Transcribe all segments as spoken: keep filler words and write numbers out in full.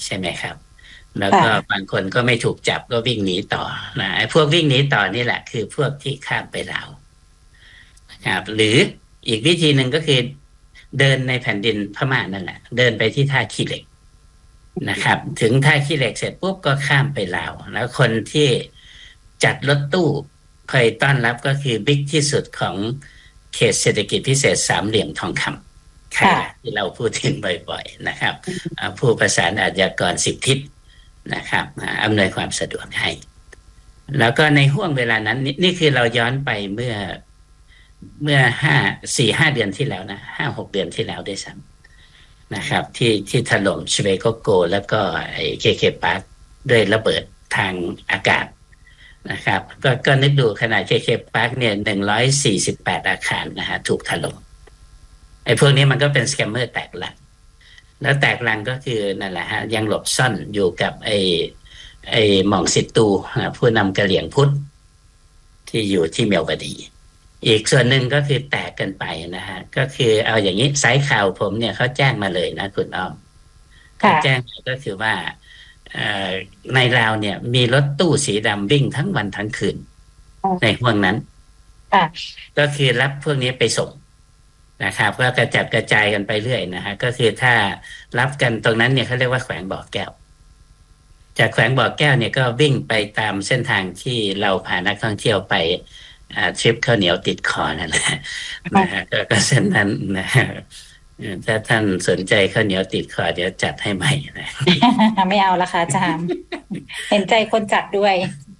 ใช่ไหมครับแล้วก็บางคนก็ไม่ถูกจับก็วิ่งหนีต่อนะไอ้พวกวิ่งหนีต่อนี่แหละคือพวกที่ข้ามไปลาวนะครับหรืออีกวิธีหนึ่งก็คือเดินในแผ่นดินพม่านั่นแหละเดินไปที่ท่าขี้เหล็กนะครับถึงท่าขี้เหล็กเสร็จปุ๊บก็ข้ามไปลาวแล้วคนที่จัดรถตู้คอยต้อนรับก็คือบิ๊กที่สุดของเขตเศรษฐกิจพิเศษสามเหลี่ยมทองคำใครล่ะที่เราพูดถึงบ่อยๆนะครับผู้ประสานอาชญากรสิบทิศนะครับอำนวยความสะดวกให้แล้วก็ในห่วงเวลานั้นนี่คือเราย้อนไปเมื่อเมื่อห้าสี่ห้าเดือนที่แล้วนะห้าหกเดือนที่แล้วด้วยซ้ำนะครับที่ที่ถล่มชเวโกโกแล้วก็ไอ้เคเคปาร์คด้วยระเบิดทางอากาศนะครับก็ก็นึกดูขนาดเคเคปาร์คเนี่ยหนึ่งร้อยสี่สิบแปดอาคารนะฮะถูกถล่มไอ้พวกนี้มันก็เป็นสแกมเมอร์แตกลักแล้วแตกลังก็คือนั่นแหละฮะยังหลบซ่อนอยู่กับไอ้ไอ้หม่องสิตูผู้นำกะเหลี่ยงพุทธที่อยู่ที่เมียวบดีอีกส่วนหนึ่งก็คือแตกกันไปนะฮะก็คือเอาอย่างนี้สายข่าวผมเนี่ยเขาแจ้งมาเลยนะคุณอ้อมเขาแจ้งก็คือว่าในลาวเนี่ยมีรถตู้สีดำวิ่งทั้งวันทั้งคืนในห่วงนั้นก็คือรับพวกนี้ไปส่งนะครับก็กระจัดกระจายกันไปเรื่อยนะฮะก็คือถ้ารับกันตรงนั้นเนี่ยเขาเรียกว่าแขวงบ่อแก้วจากแขวงบ่อแก้วเนี่ยก็วิ่งไปตามเส้นทางที่เราพานักท่องเที่ยวไปทริปข้าวเหนียวติดคอนั่นแหละนะฮะก็เส้นนั้นนะถ้าท่านสนใจข้าวเหนียวติดคอเดี๋ยวจัดให้ใหม่นะไม่เอาละค่ะอาจารย์เห็นใจคนจัดด้วย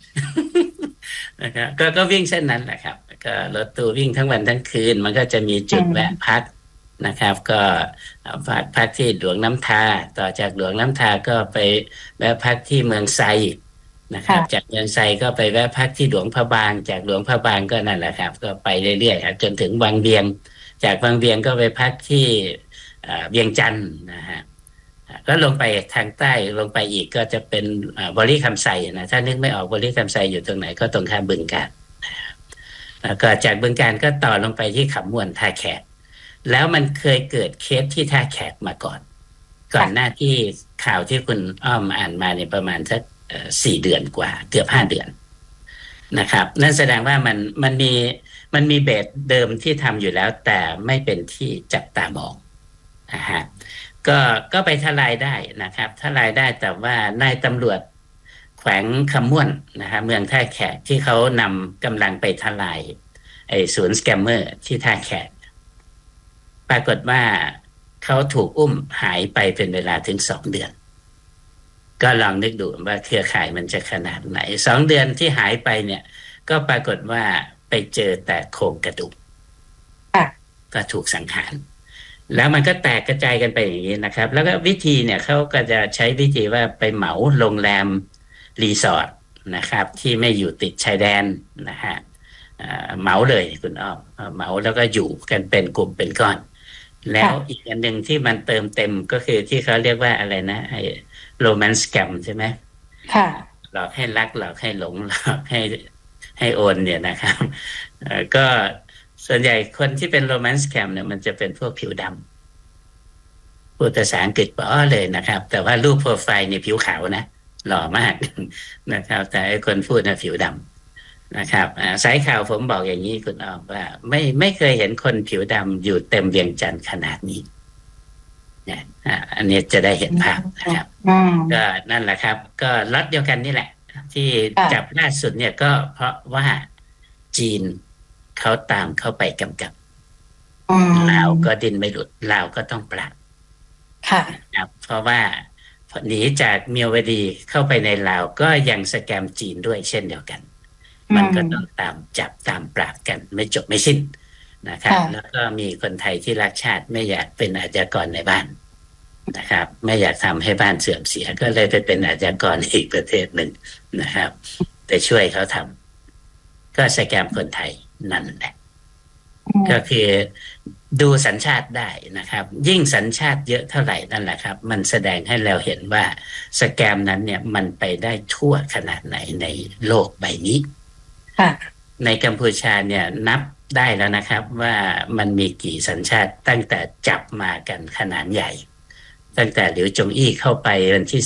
นะครับก็ก็วิ่งเส้นนั้นแหละครับก็รถตู้วิ่งทั้งวันทั้งคืนมันก็จะมีจุดแวะพักนะครับก็พักพักที่หลวงน้ำทาต่อจากหลวงน้ำทาก็ไปแวะพักที่เมืองไซนะครับจากเมืองไซก็ไปแวะพักที่หลวงพระบางจากหลวงพระบางก็นั่นแหละครับก็ไปเรื่อยๆครับจนถึงวังเวียงจากวังเวียงก็ไปพักที่เวียงจันทร์นะฮะก็ลงไปทางใต้ลงไปอีกก็จะเป็นบริคำไซนะถ้านึกไม่ออกบริคำไซอยู่ตรงไหนก็ตรงข้ามบึงกาฬแล้วก็จากบึงกาฬก็ต่อลงไปที่ขำม่วนท่าแขกแล้วมันเคยเกิดเคสที่ท่าแขกมาก่อนก่อนหน้าที่ข่าวที่คุณอ้อมอ่านมาในประมาณสักสี่เดือนกว่าเกือบห้าเดือนนะครับนั่นแสดงว่ามันมันมีมันมีเบสเดิมที่ทำอยู่แล้วแต่ไม่เป็นที่จับตามองนะฮะก็ก็ไปทลายได้นะครับทลายได้แต่ว่านายตำรวจแขวงคำม่วนนะฮะเมืองท่าแขกที่เขานำกำลังไปทลายไอ้ศูนย์สแกมเมอร์ที่ท่าแขกปรากฏว่าเขาถูกอุ้มหายไปเป็นเวลาถึงสองเดือนก็ลองนึกดูว่าเครือข่ายมันจะขนาดไหนสองเดือนที่หายไปเนี่ยก็ปรากฏว่าไปเจอแต่โครงกระดูกก็ถูกสังหารแล้วมันก็แตกกระจายกันไปอย่างนี้นะครับแล้วก็วิธีเนี่ยเขาก็จะใช้วิธีว่าไปเหมาโรงแรมรีสอร์ทนะครับที่ไม่อยู่ติดชายแดนนะฮะเหมาเลยคุณอ้อมเหมาแล้วก็อยู่กันเป็นกลุ่มเป็นก้อนแล้วอีกอันหนึ่งที่มันเติมเต็มก็คือที่เขาเรียกว่าอะไรนะไอ้โรแมนต์สแกมใช่ไหมค่ะหลอกให้รักหลอกให้หลงหลอกให้ให้โอนเนี่ยนะครับก็ส่วนใหญ่คนที่เป็นโรแมนต์สแกมเนี่ยมันจะเป็นพวกผิวดำพูดภาษาอังกฤษป๋อเลยนะครับแต่ว่ารูปโปรไฟล์เนี่ยผิวขาวนะหล่อมากนะครับแต่ไอ้คนพูดน่ะผิวดำนะครับสายข่าวผมบอกอย่างนี้คุณอ้อมว่าไม่ไม่เคยเห็นคนผิวดำอยู่เต็มเวียงจันทร์ขนาดนี้เนี่ยอันนี้จะได้เห็นภาพนะครับก็นั่นแหละครับก็ล็อตเดียวกันนี่แหละที่จับล่าสุดเนี่ยก็เพราะว่าจีนเขาตามเข้าไปกำกับลาวก็ดินไม่หลุดลาวก็ต้องปราบค่ะครับเพราะว่าหนีจากเมียวดีเข้าไปในลาวก็ยังสแกมจีนด้วยเช่นเดียวกันมันก็ต้องตามจับตามปราบกันไม่จบไม่สิ้นนะครับแล้วก็มีคนไทยที่รักชาติไม่อยากเป็นอาชญากรในบ้านนะครับไม่อยากทำให้บ้านเสื่อมเสียก็เลยไปเป็นอาชญากรอีกประเทศหนึ่งนะครับแต่ช่วยเขาทำก็สแกมคนไทยนั่นแหละก็คือดูสัญชาติได้นะครับยิ่งสัญชาติเยอะเท่าไหร่นั่นแหละครับมันแสดงให้เราเห็นว่าสแกมนั้นเนี่ยมันไปได้ทั่วขนาดไหนในโลกใบนี้ในกัมพูชาเนี่ยนับได้แล้วนะครับว่ามันมีกี่สัญชาติตั้งแต่จับมากันขนาดใหญ่ตั้งแต่หลิวจงอี้เข้าไปวันที่